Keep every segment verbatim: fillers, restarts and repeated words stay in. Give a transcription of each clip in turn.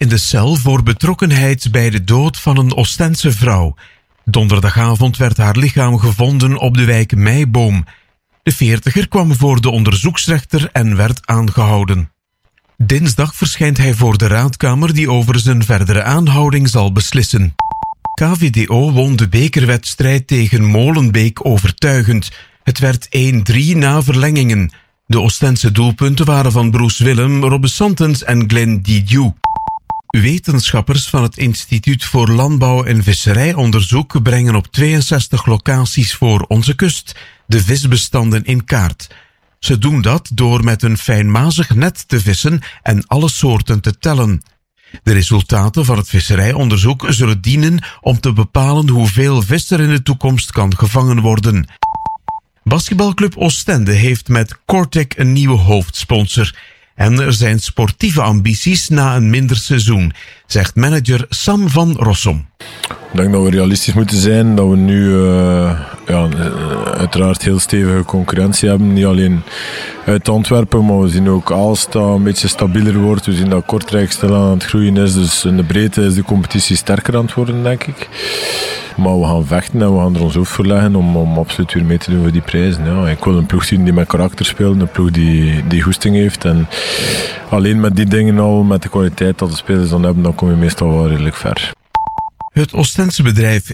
in de cel voor betrokkenheid bij de dood van een Oostense vrouw. Donderdagavond werd haar lichaam gevonden op de wijk Meiboom. De veertiger kwam voor de onderzoeksrechter en werd aangehouden. Dinsdag verschijnt hij voor de raadkamer die over zijn verdere aanhouding zal beslissen. K V D O won de bekerwedstrijd tegen Molenbeek overtuigend. Het werd één drie na verlengingen. De Oostense doelpunten waren van Bruce Willem, Robbe Santens en Glenn Didiou. Wetenschappers van het Instituut voor Landbouw en Visserijonderzoek brengen op tweeënzestig locaties voor onze kust de visbestanden in kaart. Ze doen dat door met een fijnmazig net te vissen en alle soorten te tellen. De resultaten van het visserijonderzoek zullen dienen om te bepalen hoeveel vis er in de toekomst kan gevangen worden. Basketbalclub Oostende heeft met Cortec een nieuwe hoofdsponsor. En er zijn sportieve ambities na een minder seizoen, zegt manager Sam van Rossum. Ik denk dat we realistisch moeten zijn, dat we nu uh, ja, uiteraard heel stevige concurrentie hebben. Niet alleen uit Antwerpen, maar we zien ook Aalst dat een beetje stabieler wordt. We zien dat Kortrijk stil aan het groeien is, dus in de breedte is de competitie sterker aan het worden, denk ik. Maar we gaan vechten en we gaan er ons hoofd voor leggen om, om absoluut weer mee te doen voor die prijzen. Ja, ik wil een ploeg zien die met karakter speelt, een ploeg die, die goesting heeft. En alleen met die dingen al, met de kwaliteit dat de spelers dan hebben, dan kom je meestal wel redelijk ver. Het Oostense bedrijf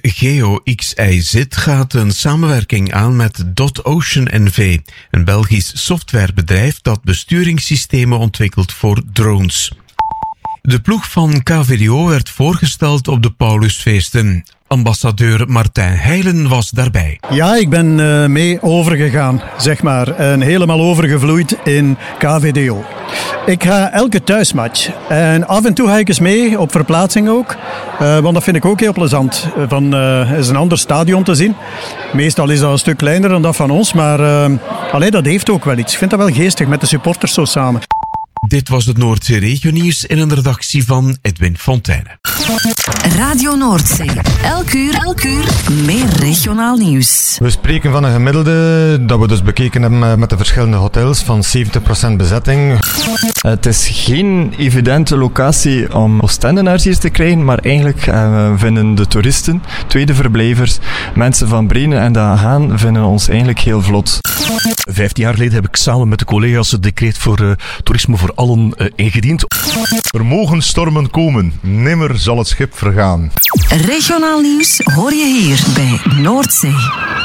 GeoXIZ gaat een samenwerking aan met Dot Ocean N V, een Belgisch softwarebedrijf dat besturingssystemen ontwikkelt voor drones. De ploeg van K V D O werd voorgesteld op de Paulusfeesten. Ambassadeur Martijn Heijlen was daarbij. Ja, ik ben uh, mee overgegaan, zeg maar. En helemaal overgevloeid in K V D O. Ik ga elke thuismatch. En af en toe ga ik eens mee, op verplaatsing ook. Uh, want dat vind ik ook heel plezant. Van uh, eens een ander stadion te zien. Meestal is dat een stuk kleiner dan dat van ons. Maar uh, allee, dat heeft ook wel iets. Ik vind dat wel geestig, met de supporters zo samen. Dit was het Noordzee Regionieuws in een redactie van Edwin Fontijne. Radio Noordzee. Elk uur, elk uur meer regionaal nieuws. We spreken van een gemiddelde dat we dus bekeken hebben met de verschillende hotels van zeventig procent bezetting. Het is geen evidente locatie om Oostendenaars hier te krijgen, maar eigenlijk uh, vinden de toeristen, tweede verblijvers, mensen van Brenen en de Haan vinden ons eigenlijk heel vlot. Vijftien jaar geleden heb ik samen met de collega's het decreet voor uh, toerisme voor allen uh, ingediend. Er mogen stormen komen, nimmer zal het schip vergaan. Regionaal nieuws hoor je hier bij Noordzee.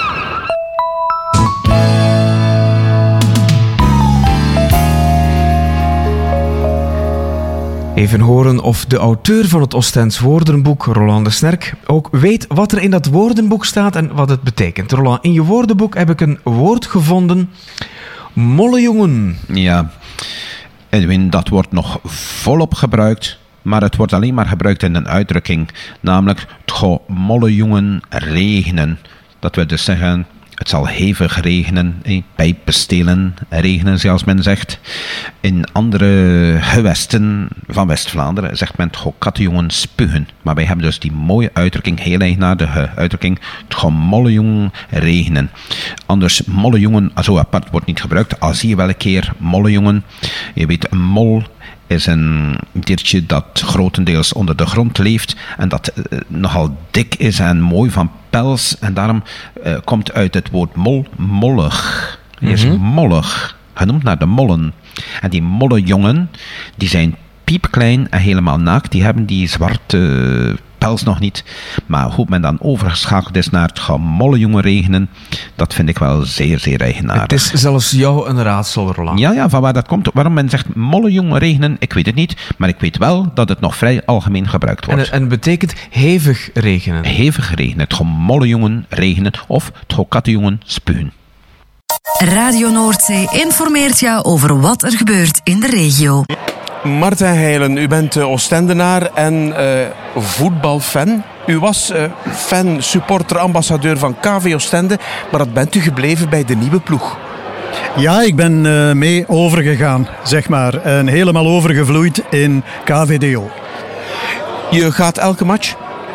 Even horen of de auteur van het Oostends woordenboek, Roland de Snerk, ook weet wat er in dat woordenboek staat en wat het betekent. Roland, in je woordenboek heb ik een woord gevonden. Mollejongen. Ja, Edwin, dat wordt nog volop gebruikt, maar het wordt alleen maar gebruikt in een uitdrukking, namelijk het gaat mollejongen regenen. Dat wil dus zeggen, het zal hevig regenen, eh, pijpen stelen, regenen zoals men zegt. In andere gewesten van West-Vlaanderen zegt men het gaat kattenjongen spugen. Maar wij hebben dus die mooie uitdrukking, heel eigenaardige uitdrukking, het gaat mollejongen regenen. Anders, mollejongen, zo apart wordt niet gebruikt, al zie je wel een keer mollejongen. Je weet, een mol is een diertje dat grotendeels onder de grond leeft en dat uh, nogal dik is en mooi van pels. En daarom uh, komt uit het woord mol, mollig. Hij is mm-hmm. mollig, genoemd naar de mollen. En die mollejongen, die zijn piepklein en helemaal naakt. Die hebben die zwarte uh, pels nog niet. Maar hoe men dan overgeschakeld is naar het gaan mollejongen regenen, dat vind ik wel zeer, zeer eigenaardig. Het is zelfs jou een raadsel, Roland. Ja, ja, van waar dat komt. Waarom men zegt mollejongen regenen, ik weet het niet. Maar ik weet wel dat het nog vrij algemeen gebruikt wordt. En, en het betekent hevig regenen. Hevig regenen. Het gaat mollejongen regenen of het gaat kattenjongen spugen. Radio Noordzee informeert jou over wat er gebeurt in de regio. Martijn Heijlen, u bent uh, Oostendenaar en uh, voetbalfan. U was uh, fan, supporter, ambassadeur van K V Oostende, maar dat bent u gebleven bij de nieuwe ploeg. Ja, ik ben uh, mee overgegaan, zeg maar. En helemaal overgevloeid in K V D O. Je gaat elke match?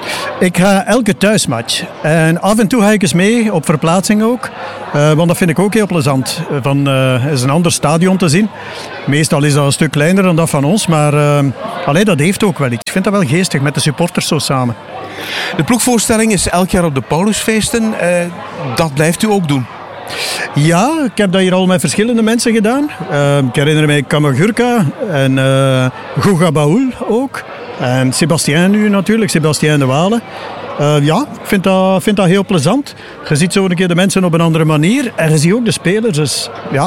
Ik ga elke thuismatch. En af en toe ga ik eens mee, op verplaatsing ook. Uh, want dat vind ik ook heel plezant. Van uh, eens een ander stadion te zien. Meestal is dat een stuk kleiner dan dat van ons. Maar uh, allee, dat heeft ook wel iets. Ik vind dat wel geestig, met de supporters zo samen. De ploegvoorstelling is elk jaar op de Paulusfeesten. Uh, dat blijft u ook doen? Ja, ik heb dat hier al met verschillende mensen gedaan. Uh, ik herinner mij Kamagurka en uh, Guga Baul ook. En Sébastien nu natuurlijk, Sébastien de Walen. Uh, ja, ik vind dat, vind dat heel plezant. Je ziet zo een keer de mensen op een andere manier. En je ziet ook de spelers dus, ja,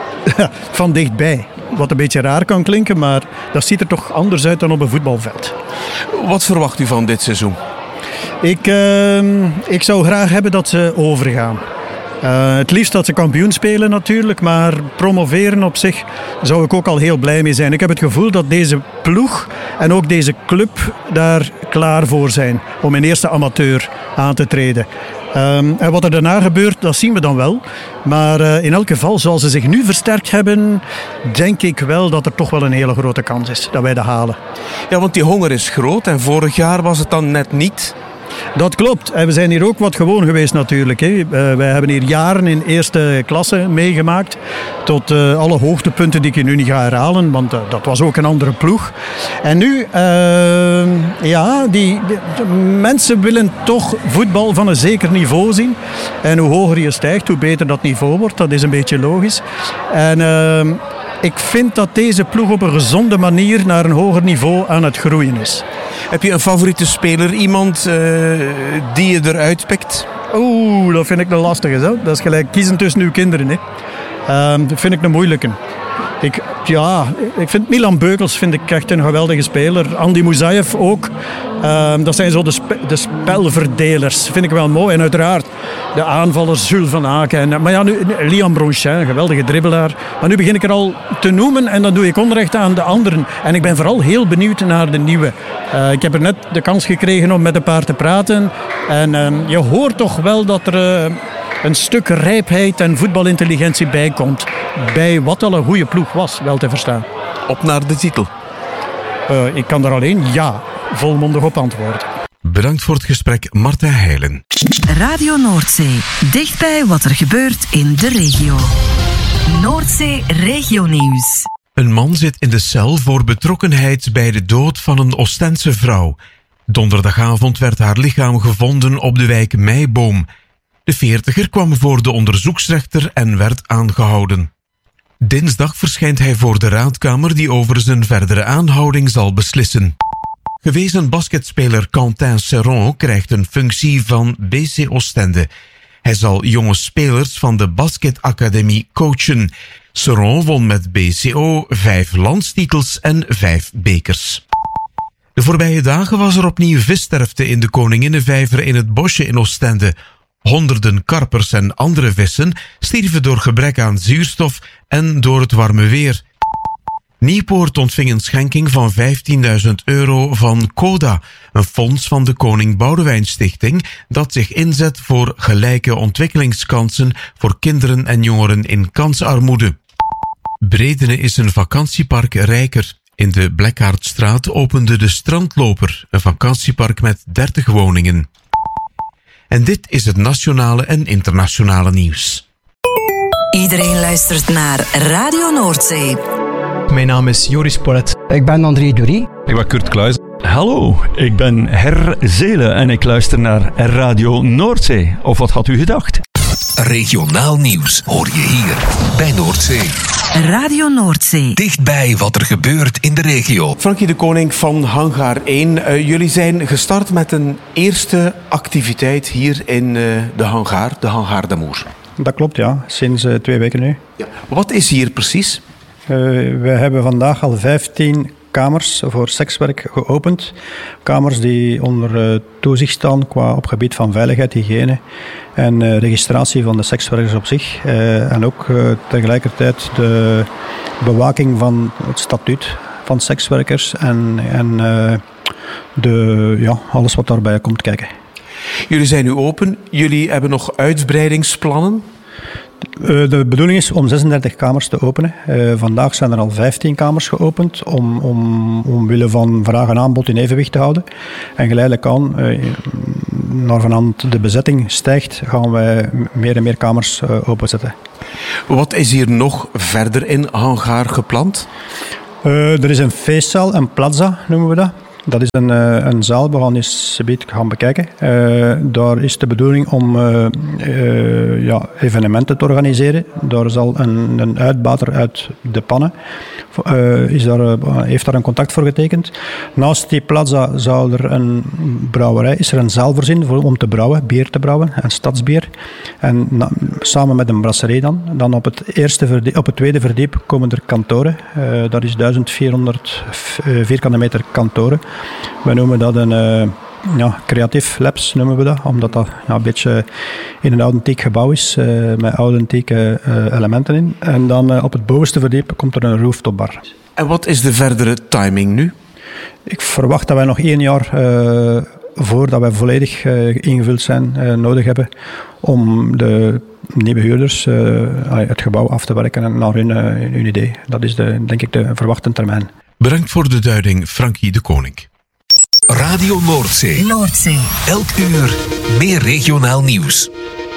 van dichtbij. Wat een beetje raar kan klinken, maar dat ziet er toch anders uit dan op een voetbalveld. Wat verwacht u van dit seizoen? Ik, uh, ik zou graag hebben dat ze overgaan. Uh, het liefst dat ze kampioen spelen natuurlijk, maar promoveren op zich zou ik ook al heel blij mee zijn. Ik heb het gevoel dat deze ploeg en ook deze club daar klaar voor zijn om in eerste amateur aan te treden. Um, en wat er daarna gebeurt, dat zien we dan wel. Maar uh, in elk geval, zoals ze zich nu versterkt hebben, denk ik wel dat er toch wel een hele grote kans is dat wij dat halen. Ja, want die honger is groot en vorig jaar was het dan net niet. Dat klopt. En we zijn hier ook wat gewoon geweest natuurlijk. Hè. Uh, wij hebben hier jaren in eerste klasse meegemaakt. Tot uh, alle hoogtepunten die ik nu niet ga herhalen. Want uh, dat was ook een andere ploeg. En nu, uh, ja, die, die mensen willen toch voetbal van een zeker niveau zien. En hoe hoger je stijgt, hoe beter dat niveau wordt. Dat is een beetje logisch. En uh, ik vind dat deze ploeg op een gezonde manier naar een hoger niveau aan het groeien is. Heb je een favoriete speler? Iemand uh, die je eruit pikt? Oeh, dat vind ik een lastige. Hè? Dat is gelijk kiezen tussen uw kinderen. Hè? Uh, dat vind ik een moeilijke. Ik, ja, ik vind Milan Beukels vind ik echt een geweldige speler. Andy Moussaïef ook. Uh, dat zijn zo de, spe, de spelverdelers. Vind ik wel mooi. En uiteraard de aanvallers Jules van Aken. En, maar ja, nu Liam Bronchin, geweldige dribbelaar. Maar nu begin ik er al te noemen en dan doe ik onrecht aan de anderen. En ik ben vooral heel benieuwd naar de nieuwe. Uh, ik heb er net de kans gekregen om met een paar te praten. En uh, je hoort toch wel dat er... Uh, een stuk rijpheid en voetbalintelligentie bijkomt. Bij wat al een goede ploeg was, wel te verstaan. Op naar de titel. Uh, ik kan er alleen ja volmondig op antwoorden. Bedankt voor het gesprek, Marta Heijlen. Radio Noordzee. Dichtbij wat er gebeurt in de regio. Noordzee Regionieuws. Een man zit in de cel voor betrokkenheid bij de dood van een Oostense vrouw. Donderdagavond werd haar lichaam gevonden op de wijk Meiboom. De veertiger kwam voor de onderzoeksrechter en werd aangehouden. Dinsdag verschijnt hij voor de raadkamer die over zijn verdere aanhouding zal beslissen. Gewezen basketspeler Quentin Serron krijgt een functie van B C Oostende. Hij zal jonge spelers van de basketacademie coachen. Serron won met B C O vijf landstitels en vijf bekers. De voorbije dagen was er opnieuw vissterfte in de Koninginnenvijver in het Bosje in Oostende. Honderden karpers en andere vissen stierven door gebrek aan zuurstof en door het warme weer. Nieuwpoort ontving een schenking van vijftienduizend euro van CODA, een fonds van de Koning Boudewijn Stichting dat zich inzet voor gelijke ontwikkelingskansen voor kinderen en jongeren in kansarmoede. Bredene is een vakantiepark rijker. In de Blekkaardstraat opende de Strandloper, een vakantiepark met dertig woningen. En dit is het nationale en internationale nieuws. Iedereen luistert naar Radio Noordzee. Mijn naam is Joris Polet. Ik ben André Dury. Ik ben Kurt Kluis. Hallo, ik ben Her Zelen en ik luister naar Radio Noordzee. Of wat had u gedacht? Regionaal nieuws hoor je hier bij Noordzee. Radio Noordzee. Dichtbij wat er gebeurt in de regio. Frankie de Koning van Hangar één. Uh, jullie zijn gestart met een eerste activiteit hier in uh, de Hangar, de Hangar d'Amour. Dat klopt, ja. Sinds uh, twee weken nu. Ja. Wat is hier precies? Uh, we hebben vandaag al vijftien kamers voor sekswerk geopend. Kamers die onder uh, toezicht staan qua op gebied van veiligheid, hygiëne en uh, registratie van de sekswerkers op zich. Uh, en ook uh, tegelijkertijd de bewaking van het statuut van sekswerkers en, en uh, de, ja, alles wat daarbij komt kijken. Jullie zijn nu open. Jullie hebben nog uitbreidingsplannen? Uh, de bedoeling is om zesendertig kamers te openen. Uh, vandaag zijn er al vijftien kamers geopend om, om, omwille van vraag en aanbod in evenwicht te houden. En geleidelijk aan, uh, naar vanand de bezetting stijgt, gaan wij meer en meer kamers uh, openzetten. Wat is hier nog verder in Hangaar gepland? Uh, er is een feestzaal, een plaza noemen we dat. Dat is een, uh, een zaal, we gaan eens een beetje gaan bekijken. Uh, daar is de bedoeling om uh, uh, ja, evenementen te organiseren. Daar zal een, een uitbater uit de pannen, uh, is daar, uh, heeft daar een contact voor getekend. Naast die plaza zou er een brouwerij, is er een zaal voorzien voor, om te brouwen, bier te brouwen, een stadsbier. En na, samen met een brasserie dan. Dan op het, eerste verdiep, op het tweede verdiep komen er kantoren. Uh, dat is duizend vierhonderd vierkante meter kantoren. We noemen dat een uh, ja, creatief labs, noemen we dat, omdat dat ja, een beetje in een authentiek gebouw is, uh, met authentieke uh, elementen in. En dan uh, op het bovenste verdiep komt er een rooftopbar. En wat is de verdere timing nu? Ik verwacht dat wij nog één jaar, uh, voordat wij volledig uh, ingevuld zijn, uh, nodig hebben om de nieuwe huurders uh, het gebouw af te werken naar hun, uh, hun idee. Dat is de, denk ik de verwachte termijn. Bedankt voor de duiding, Frankie de Koning. Radio Noordzee. Noordzee. Elk uur meer regionaal nieuws.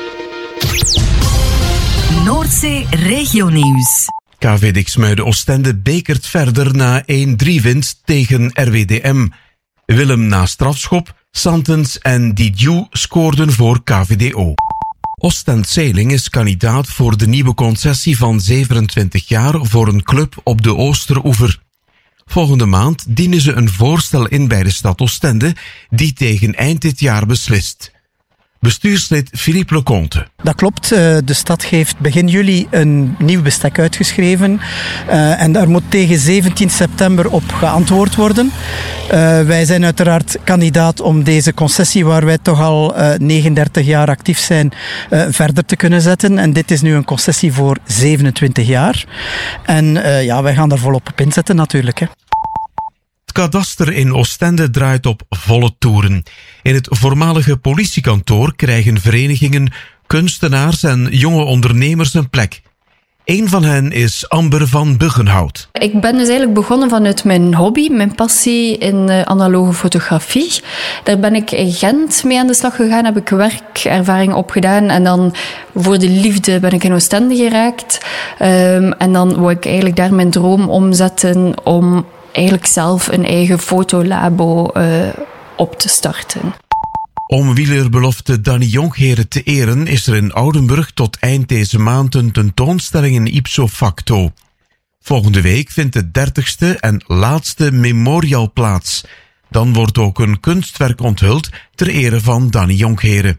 Noordzee regionieuws. K V Diksmuide Oostende bekert verder na één drie winst tegen R W D M. Willem na strafschop, Santens en Didiou scoorden voor K V D O. Ostend Sailing is kandidaat voor de nieuwe concessie van zevenentwintig jaar voor een club op de Oosteroever. Volgende maand dienen ze een voorstel in bij de stad Oostende, die tegen eind dit jaar beslist. Bestuurslid Philippe Leconte. Dat klopt. De stad heeft begin juli een nieuw bestek uitgeschreven. Uh, en daar moet tegen zeventien september op geantwoord worden. Uh, wij zijn uiteraard kandidaat om deze concessie, waar wij toch al uh, negenendertig jaar actief zijn, uh, verder te kunnen zetten. En dit is nu een concessie voor zevenentwintig jaar. En uh, ja, wij gaan daar volop op inzetten natuurlijk, hè. Het kadaster in Oostende draait op volle toeren. In het voormalige politiekantoor krijgen verenigingen, kunstenaars en jonge ondernemers een plek. Een van hen is Amber van Buggenhout. Ik ben dus eigenlijk begonnen vanuit mijn hobby, mijn passie in uh, analoge fotografie. Daar ben ik in Gent mee aan de slag gegaan, heb ik werkervaring opgedaan en dan voor de liefde ben ik in Oostende geraakt. Um, en dan wou ik eigenlijk daar mijn droom omzetten om eigenlijk zelf een eigen fotolabo uh, op te starten. Om wielerbelofte Danny Jongheren te eren is er in Oudenburg tot eind deze maand een tentoonstelling in ipso facto. Volgende week vindt de dertigste en laatste memorial plaats. Dan wordt ook een kunstwerk onthuld ter ere van Danny Jongheren.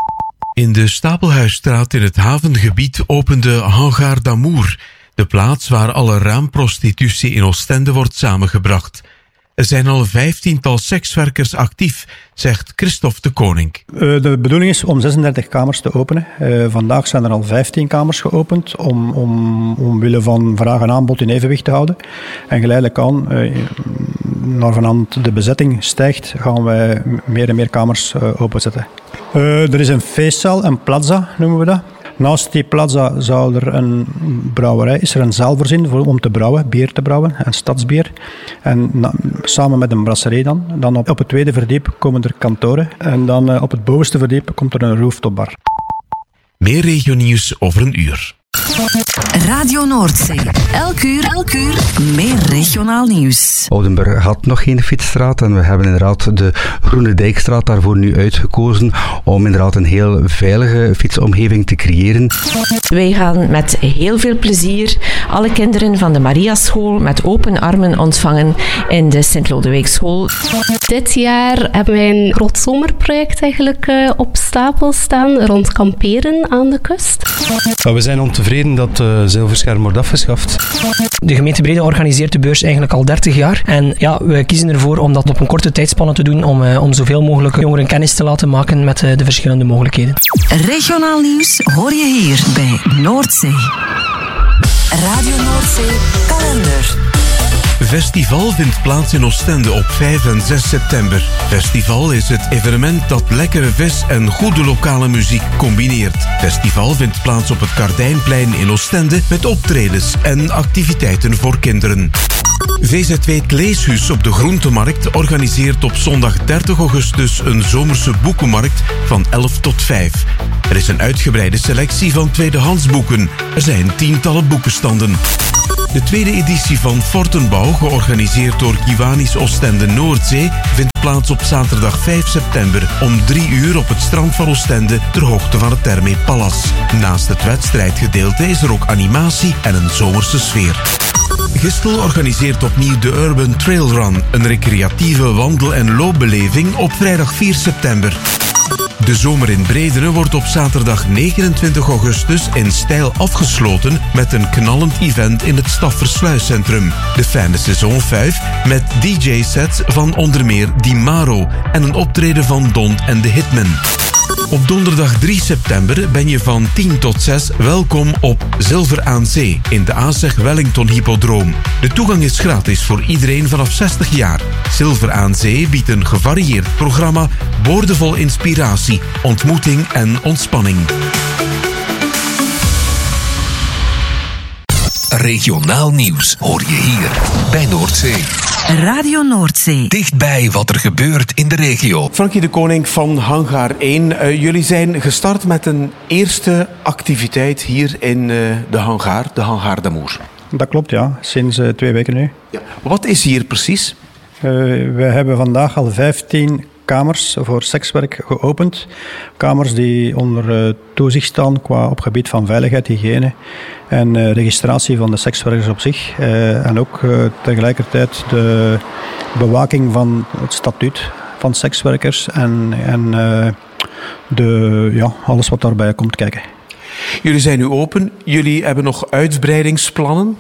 In de Stapelhuisstraat in het havengebied opende Hangaar d'Amour, de plaats waar alle raamprostitutie in Oostende wordt samengebracht. Er zijn al vijftiental sekswerkers actief, zegt Christophe de Koning. Uh, de bedoeling is om zesendertig kamers te openen. Uh, vandaag zijn er al vijftien kamers geopend om, om, omwille van vraag en aanbod in evenwicht te houden. En geleidelijk aan, uh, naar vanand de bezetting stijgt, gaan wij meer en meer kamers uh, openzetten. Uh, er is een feestzaal, een plaza noemen we dat. Naast die plaza zou er een brouwerij, is er een zaal voorzien voor, om te brouwen, bier te brouwen, een stadsbier. En na, samen met een brasserie dan. Dan op, op het tweede verdiep komen er kantoren. En dan uh, op het bovenste verdiep komt er een rooftopbar. Meer regionieuws over een uur. Radio Noordzee. Elk uur, elk uur meer regionaal nieuws. Oudenburg had nog geen fietsstraat en we hebben inderdaad de Groene Dijkstraat daarvoor nu uitgekozen om inderdaad een heel veilige fietsomgeving te creëren. Wij gaan met heel veel plezier alle kinderen van de Mariaschool met open armen ontvangen in de Sint-Lodewijkschool. Dit jaar hebben wij een groot zomerproject eigenlijk uh, op stapel staan rond kamperen aan de kust. Ja, we zijn ontevreden dat de zilverscherm wordt afgeschaft. De gemeente Breda organiseert de beurs eigenlijk al dertig jaar. En ja, we kiezen ervoor om dat op een korte tijdspanne te doen, om, uh, om zoveel mogelijk jongeren kennis te laten maken met uh, de verschillende mogelijkheden. Regionaal nieuws hoor je hier bij Noordzee. Radio Noordzee kalender. Festival vindt plaats in Oostende op vijf en zes september. Festival is het evenement dat lekkere vis en goede lokale muziek combineert. Festival vindt plaats op het Kardijnplein in Oostende met optredens en activiteiten voor kinderen. V Z W Het Leeshuis op de Groentemarkt organiseert op zondag dertig augustus een zomerse boekenmarkt van elf tot vijf. Er is een uitgebreide selectie van tweedehands boeken. Er zijn tientallen boekenstanden. De tweede editie van Fortenbouw, georganiseerd door Kiwanis Oostende Noordzee, vindt plaats op zaterdag vijf september om drie uur op het strand van Oostende ter hoogte van het Therme Palace. Naast het wedstrijdgedeelte is er ook animatie en een zomerse sfeer. Gistel organiseert opnieuw de Urban Trail Run, een recreatieve wandel- en loopbeleving op vrijdag vier september. De zomer in Bredene wordt op zaterdag negenentwintig augustus in stijl afgesloten met een knallend event in het Staffersluiscentrum. De Fijne Saison vijf met D J-sets van onder meer Di Maro en een optreden van Don en de Hitmen. Op donderdag drie september ben je van tien tot zes welkom op Zilver aan Zee in de A S E G Wellington Hippodroom. De toegang is gratis voor iedereen vanaf zestig jaar. Zilver aan Zee biedt een gevarieerd programma, boordevol inspiratie, ontmoeting en ontspanning. Regionaal nieuws hoor je hier bij Noordzee. Radio Noordzee. Dichtbij wat er gebeurt in de regio. Frankie de Koning van Hangaar één. Uh, jullie zijn gestart met een eerste activiteit hier in uh, de Hangaar, de Hangaar d'Amour. Dat klopt, ja. Sinds uh, twee weken nu. Ja. Wat is hier precies? Uh, we hebben vandaag al vijftien kamers voor sekswerk geopend. Kamers die onder uh, toezicht staan qua op gebied van veiligheid, hygiëne en uh, registratie van de sekswerkers op zich. Uh, en ook uh, tegelijkertijd de bewaking van het statuut van sekswerkers en, en uh, de, ja, alles wat daarbij komt kijken. Jullie zijn nu open. Jullie hebben nog uitbreidingsplannen?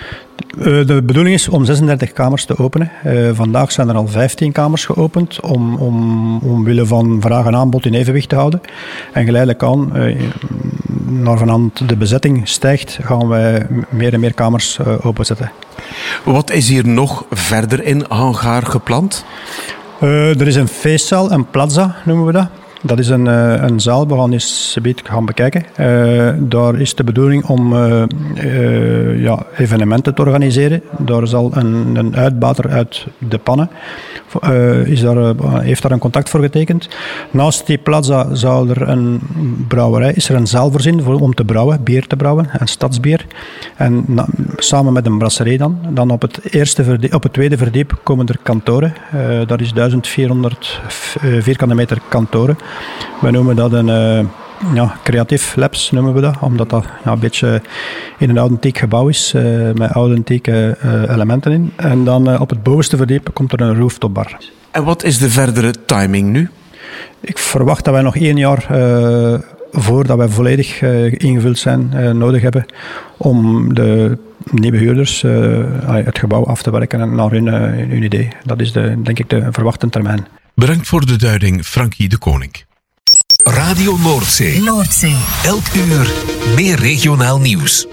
De bedoeling is om zesendertig kamers te openen. Uh, vandaag zijn er al vijftien kamers geopend om, om, omwille van vraag en aanbod in evenwicht te houden. En geleidelijk aan, uh, naar vanand de bezetting stijgt, gaan wij meer en meer kamers uh, openzetten. Wat is hier nog verder in Hangaar gepland? Uh, er is een feestzaal, een plaza noemen we dat. Dat is een, een zaal, we gaan eens een beetje gaan bekijken. Uh, daar is de bedoeling om uh, uh, ja, evenementen te organiseren. Daar zal een, een uitbater uit de pannen, uh, is daar, uh, heeft daar een contact voor getekend. Naast die plaza zal er een brouwerij, is er een zaal voorzien voor, om te brouwen, bier te brouwen, een stadsbier. En na, samen met een brasserie dan. Dan op het, eerste verdiep, op het tweede verdiep komen er kantoren. Uh, dat is duizend vierhonderd vierkante meter kantoren. We noemen dat een uh, ja, creatief labs, noemen we dat, omdat dat ja, een beetje in een authentiek gebouw is, uh, met authentieke uh, elementen in. En dan uh, op het bovenste verdiep komt er een rooftopbar. En wat is de verdere timing nu? Ik verwacht dat wij nog één jaar, uh, voordat wij volledig uh, ingevuld zijn, uh, nodig hebben om de nieuwe huurders uh, het gebouw af te werken en naar hun, uh, hun idee. Dat is de, denk ik de verwachte termijn. Bedankt voor de duiding, Frankie de Koning. Radio Noordzee. Noordzee. Elk uur meer regionaal nieuws.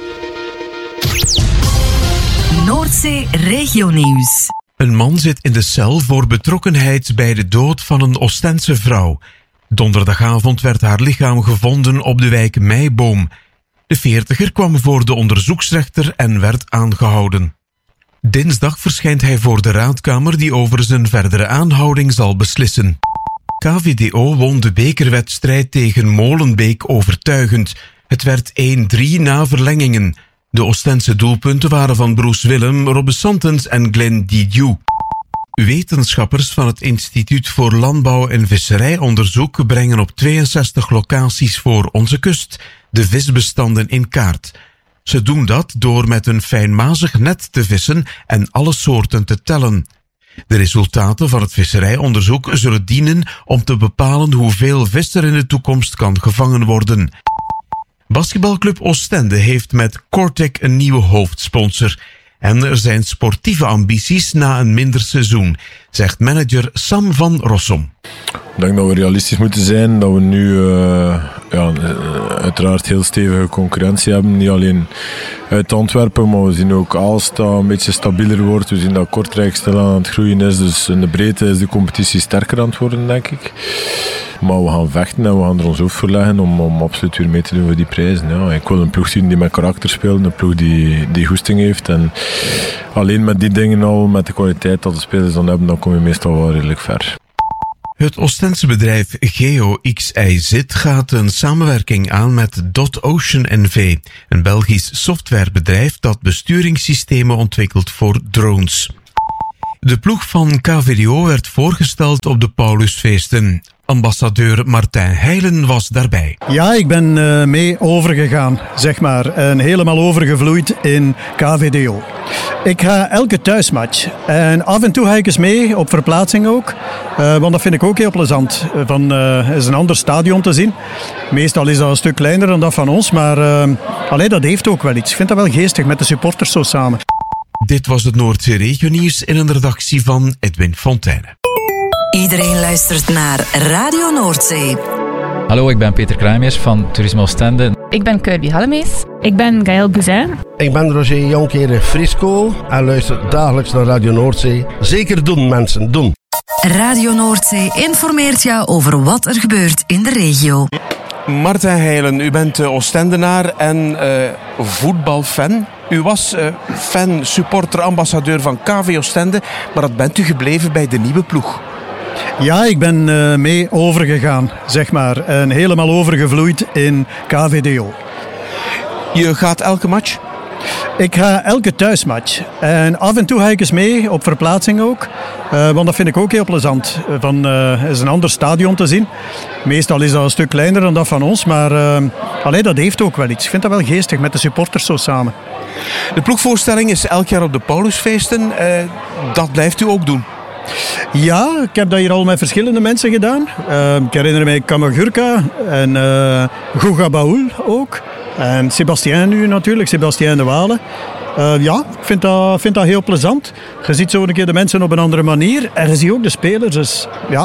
Noordzee regionieuws. Een man zit in de cel voor betrokkenheid bij de dood van een Oostense vrouw. Donderdagavond werd haar lichaam gevonden op de wijk Meiboom. De veertiger kwam voor de onderzoeksrechter en werd aangehouden. Dinsdag verschijnt hij voor de raadkamer die over zijn verdere aanhouding zal beslissen. K V D O won de bekerwedstrijd tegen Molenbeek overtuigend. Het werd één drie na verlengingen. De Oostense doelpunten waren van Bruce Willem, Robbe Santens en Glenn Didiou. Wetenschappers van het Instituut voor Landbouw en Visserijonderzoek brengen op tweeënzestig locaties voor onze kust de visbestanden in kaart. Ze doen dat door met een fijnmazig net te vissen en alle soorten te tellen. De resultaten van het visserijonderzoek zullen dienen om te bepalen hoeveel vis er in de toekomst kan gevangen worden. Basketbalclub Oostende heeft met Cortec een nieuwe hoofdsponsor. En er zijn sportieve ambities na een minder seizoen. zegt manager Sam van Rossum. Ik denk dat we realistisch moeten zijn, dat we nu uh, ja, uh, uiteraard heel stevige concurrentie hebben. Niet alleen uit Antwerpen, maar we zien ook Aalst dat een beetje stabieler wordt. We zien dat Kortrijk stilaan aan het groeien is, dus in de breedte is de competitie sterker aan het worden, denk ik. Maar we gaan vechten en we gaan er ons hoofd voor leggen om, om absoluut weer mee te doen voor die prijzen. Ja, ik wil een ploeg zien die met karakter speelt, een ploeg die, die goesting heeft. En alleen met die dingen al, met de kwaliteit dat de spelers dan hebben, dan kom je meestal wel redelijk ver. Het Oostense bedrijf GeoXIZ gaat een samenwerking aan met Dot Ocean N V, een Belgisch softwarebedrijf dat besturingssystemen ontwikkelt voor drones. De ploeg van K V D O werd voorgesteld op de Paulusfeesten. Ambassadeur Martijn Heilen was daarbij. Ja, ik ben uh, mee overgegaan, zeg maar. En helemaal overgevloeid in K V D O. Ik ga elke thuismatch. En af en toe ga ik eens mee, op verplaatsing ook. Uh, want dat vind ik ook heel plezant. Van uh, eens een ander stadion te zien. Meestal is dat een stuk kleiner dan dat van ons. Maar uh, allee, dat heeft ook wel iets. Ik vind dat wel geestig, met de supporters zo samen. Dit was het Noordzee Regionieuws in een redactie van Edwin Fontijne. Iedereen luistert naar Radio Noordzee. Hallo, ik ben Peter Kruijmers van Toerisme Oostende. Ik ben Kirby Hallemees. Ik ben Gaël Bouzin. Ik ben Roger Jonkeren Frisco en luister dagelijks naar Radio Noordzee. Zeker doen, mensen, doen. Radio Noordzee informeert jou over wat er gebeurt in de regio. Martijn Heilen, u bent uh, Oostendenaar en uh, voetbalfan. U was uh, fan, supporter, ambassadeur van K V Oostende, maar dat bent u gebleven bij de nieuwe ploeg. Ja, ik ben uh, mee overgegaan, zeg maar. En helemaal overgevloeid in K V D O. Je gaat elke match? Ik ga elke thuismatch. En af en toe ga ik eens mee, op verplaatsing ook. Uh, want dat vind ik ook heel plezant. Van uh, eens een ander stadion te zien. Meestal is dat een stuk kleiner dan dat van ons. Maar uh, allee, dat heeft ook wel iets. Ik vind dat wel geestig, met de supporters zo samen. De ploegvoorstelling is elk jaar op de Paulusfeesten. Uh, dat blijft u ook doen? Ja, ik heb dat hier al met verschillende mensen gedaan. Uh, ik herinner mij Kamagurka en uh, Guga Baoul ook. En Sébastien nu natuurlijk, Sébastien de Walen. Uh, ja, ik vind dat, vind dat heel plezant. Je ziet zo een keer de mensen op een andere manier. En je ziet ook de spelers, dus ja,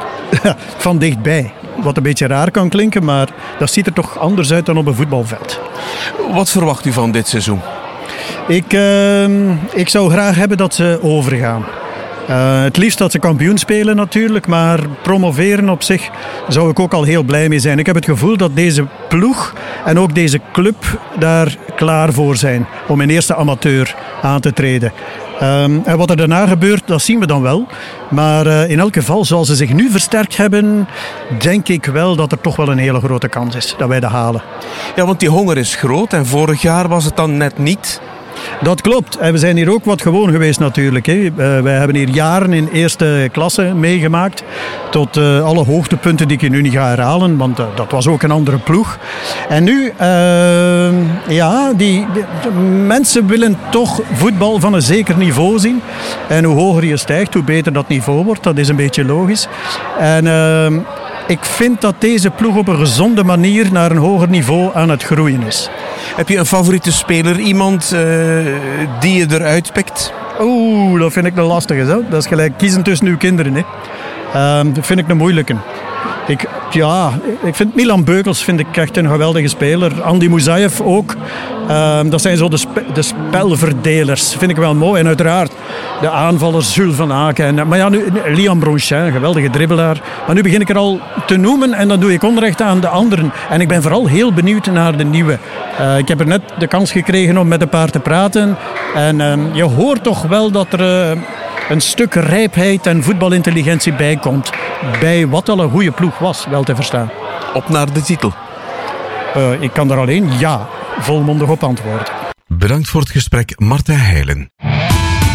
van dichtbij. Wat een beetje raar kan klinken, maar dat ziet er toch anders uit dan op een voetbalveld. Wat verwacht u van dit seizoen? Ik, uh, ik zou graag hebben dat ze overgaan. Uh, het liefst dat ze kampioen spelen natuurlijk, maar promoveren op zich zou ik ook al heel blij mee zijn. Ik heb het gevoel dat deze ploeg en ook deze club daar klaar voor zijn om in eerste amateur aan te treden. Um, en wat er daarna gebeurt, dat zien we dan wel. Maar uh, in elk geval, zoals ze zich nu versterkt hebben, denk ik wel dat er toch wel een hele grote kans is dat wij dat halen. Ja, want die honger is groot en vorig jaar was het dan net niet. Dat klopt. En we zijn hier ook wat gewoon geweest natuurlijk. Hè. Uh, wij hebben hier jaren in eerste klasse meegemaakt. Tot uh, alle hoogtepunten die ik nu niet ga herhalen. Want uh, dat was ook een andere ploeg. En nu, uh, ja, die, die mensen willen toch voetbal van een zeker niveau zien. En hoe hoger je stijgt, hoe beter dat niveau wordt. Dat is een beetje logisch. En uh, ik vind dat deze ploeg op een gezonde manier naar een hoger niveau aan het groeien is. Heb je een favoriete speler? Iemand uh, die je eruit pikt? Oeh, dat vind ik een lastige. Hè? Dat is gelijk kiezen tussen uw kinderen. Hè? Uh, dat vind ik een moeilijke. Ik, ja, ik vind Milan Beukels vind ik echt een geweldige speler. Andy Moussaïef ook. Uh, dat zijn zo de, spe, de spelverdelers. Vind ik wel mooi. En uiteraard de aanvallers Jules van Aken. En, maar ja, nu Liam Bronchin, geweldige dribbelaar. Maar nu begin ik er al te noemen en dan doe ik onrecht aan de anderen. En ik ben vooral heel benieuwd naar de nieuwe. Uh, ik heb er net de kans gekregen om met een paar te praten. En uh, je hoort toch wel dat er... Uh, een stuk rijpheid en voetbalintelligentie bijkomt. Bij wat al een goede ploeg was, wel te verstaan. Op naar de titel. Uh, ik kan er alleen ja volmondig op antwoorden. Bedankt voor het gesprek, Martijn Heilen.